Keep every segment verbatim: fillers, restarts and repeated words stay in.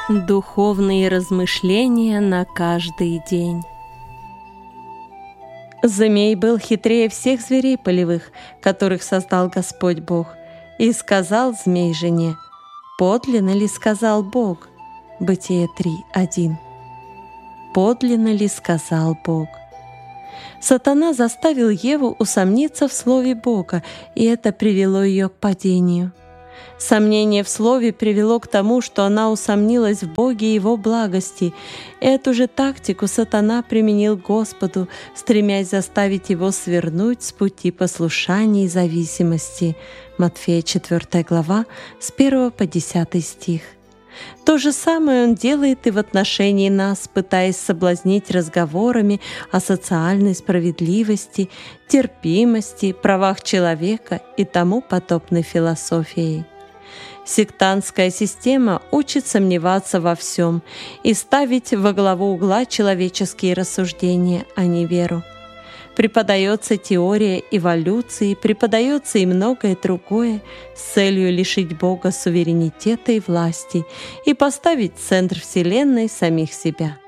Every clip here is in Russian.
Духовные размышления на каждый день. Змей был хитрее всех зверей полевых, которых создал Господь Бог. И сказал змей жене: «Подлинно ли сказал Бог?» Бытие три, один. Подлинно ли сказал Бог? Сатана заставил Еву усомниться в слове Бога, и это привело ее к падению. Сомнение в слове привело к тому, что она усомнилась в Боге и Его благости. Эту же тактику сатана применил к Господу, стремясь заставить Его свернуть с пути послушания и зависимости. Матфея четвёртая глава, с первого по десятый стих. То же самое он делает и в отношении нас, пытаясь соблазнить разговорами о социальной справедливости, терпимости, правах человека и тому подобной философией. Сектантская система учит сомневаться во всем и ставить во главу угла человеческие рассуждения, а не веру. Преподается теория эволюции, преподается и многое другое с целью лишить Бога суверенитета и власти и поставить в центр Вселенной самих себя.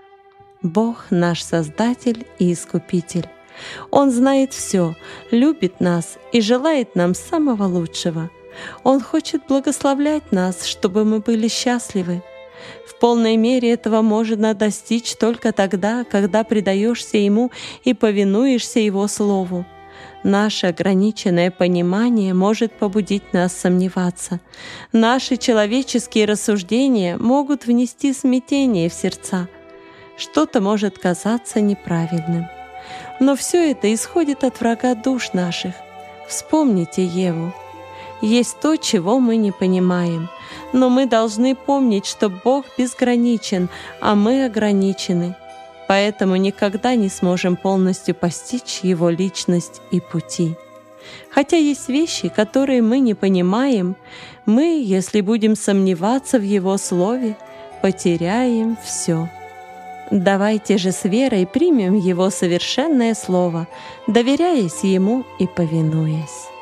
Бог — наш Создатель и Искупитель. Он знает все, любит нас и желает нам самого лучшего. Он хочет благословлять нас, чтобы мы были счастливы. В полной мере этого можно достичь только тогда, когда предаешься Ему и повинуешься Его Слову. Наше ограниченное понимание может побудить нас сомневаться. Наши человеческие рассуждения могут внести смятение в сердца. Что-то может казаться неправильным. Но все это исходит от врага душ наших. Вспомните Еву. Есть то, чего мы не понимаем, но мы должны помнить, что Бог безграничен, а мы ограничены. Поэтому никогда не сможем полностью постичь Его личность и пути. Хотя есть вещи, которые мы не понимаем, мы, если будем сомневаться в Его Слове, потеряем все. Давайте же с верой примем Его совершенное Слово, доверяясь Ему и повинуясь.